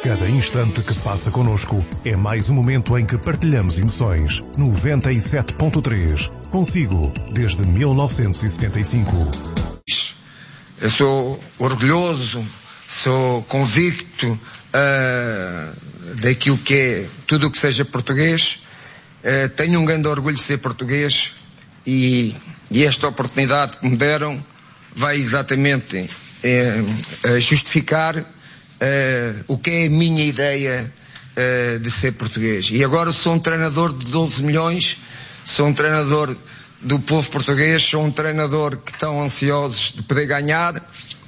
Cada instante que passa connosco é mais um momento em que partilhamos emoções. 97.3. Consigo, desde 1975. Eu sou orgulhoso, sou convicto daquilo que é tudo o que seja português. Tenho um grande orgulho de ser português e esta oportunidade que me deram vai exatamente justificar o que é a minha ideia de ser português. E agora sou um treinador de 12 milhões, sou um treinador do povo português, sou um treinador que estão ansiosos de poder ganhar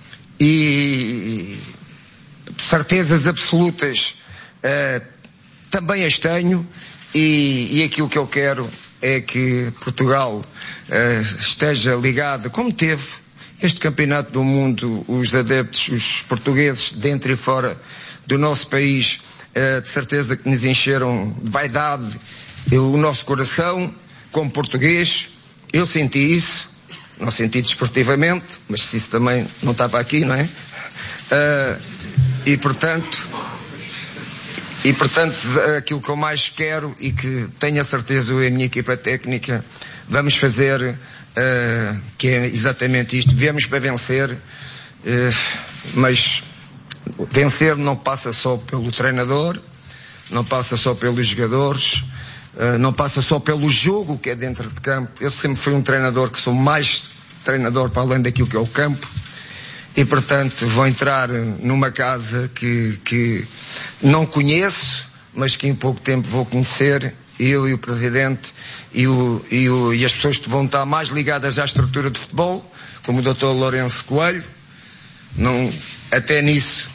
e certezas absolutas também as tenho e aquilo que eu quero é que Portugal esteja ligado, como teve este campeonato do mundo, os adeptos, os portugueses dentro e fora do nosso país, de certeza que nos encheram de vaidade o nosso coração como português. Eu senti isso, não senti desportivamente, mas se isso também não estava aqui, não é? E portanto, aquilo que eu mais quero e que tenho a certeza eu e a minha equipa técnica vamos fazer, que é exatamente isto. Viemos para vencer, mas vencer não passa só pelo treinador, não passa só pelos jogadores, não passa só pelo jogo que é dentro de campo. Eu sempre fui um treinador que sou mais treinador para além daquilo que é o campo e portanto vou entrar numa casa que não conheço, mas que em pouco tempo vou conhecer, eu e o Presidente e as pessoas que vão estar mais ligadas à estrutura de futebol, como o Dr. Lourenço Coelho. Até nisso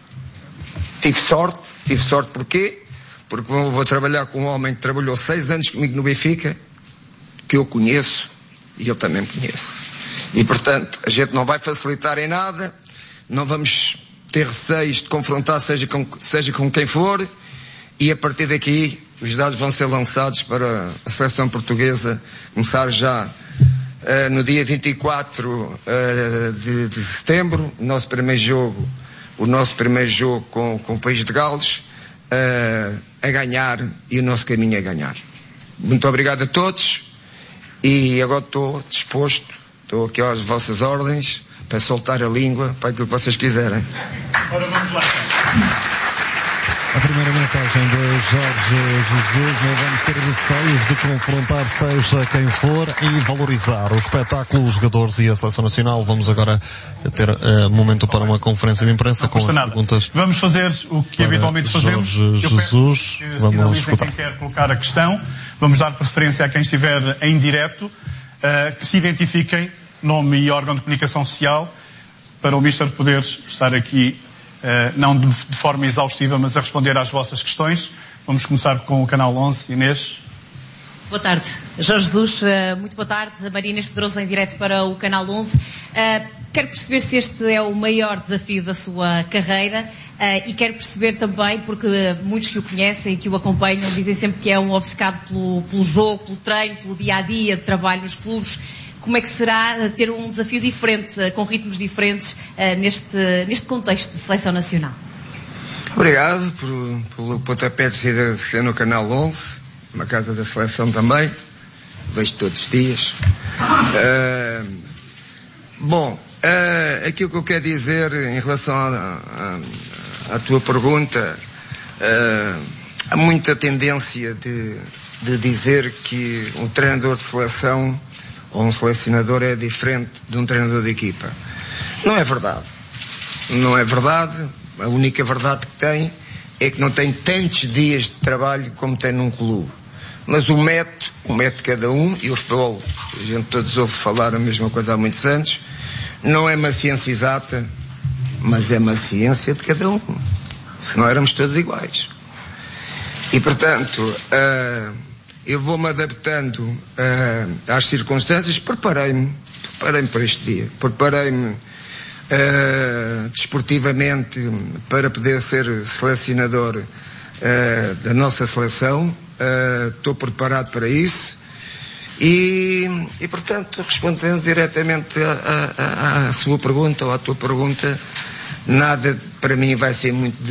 tive sorte porquê? Porque vou trabalhar com um homem que trabalhou 6 anos comigo no Benfica, que eu conheço e ele também me conhece. E portanto a gente não vai facilitar em nada, não vamos ter receios de confrontar seja com quem for, e a partir daqui os dados vão ser lançados para a seleção portuguesa começar já no dia 24 de setembro, o nosso primeiro jogo com o país de Gales, a ganhar, e o nosso caminho é ganhar. Muito obrigado a todos e agora estou disposto, estou aqui às vossas ordens para soltar a língua para aquilo que vocês quiserem. Ora, vamos lá. A primeira mensagem de Jorge Jesus: não vamos ter receios de confrontar seja quem for e valorizar o espetáculo, os jogadores e a Seleção Nacional. Vamos agora ter momento para uma conferência de imprensa com as perguntas. Vamos fazer o que habitualmente fazemos. Jorge Jesus, vamos escutar. Quem quer colocar a questão, vamos dar preferência a quem estiver em direto, que se identifiquem, nome e órgão de comunicação social, para o Mister poder estar aqui não de forma exaustiva, mas a responder às vossas questões. Vamos começar com o Canal 11. Inês. Boa tarde. Jorge Jesus, muito boa tarde. A Maria Inês Pedroso em direto para o Canal 11. Quero perceber se este é o maior desafio da sua carreira e quero perceber também, porque muitos que o conhecem e que o acompanham dizem sempre que é um obcecado pelo jogo, pelo treino, pelo dia-a-dia de trabalho nos clubes. Como é que será ter um desafio diferente, com ritmos diferentes, neste contexto de seleção nacional? Obrigado pelo pontapé de ser no Canal 11, uma casa da seleção também, vejo todos os dias. Aquilo que eu quero dizer em relação à tua pergunta, há muita tendência de dizer que um treinador de seleção ou um selecionador é diferente de um treinador de equipa. Não é verdade. Não é verdade. A única verdade que tem é que não tem tantos dias de trabalho como tem num clube. Mas o método de cada um, e o futebol, a gente todos ouve falar a mesma coisa há muitos anos, não é uma ciência exata, mas é uma ciência de cada um. Senão éramos todos iguais. E portanto, eu vou-me adaptando às circunstâncias. Preparei-me para este dia. Preparei-me desportivamente para poder ser selecionador da nossa seleção. Estou preparado para isso. E portanto, respondendo diretamente à sua pergunta ou à tua pergunta, nada para mim vai ser muito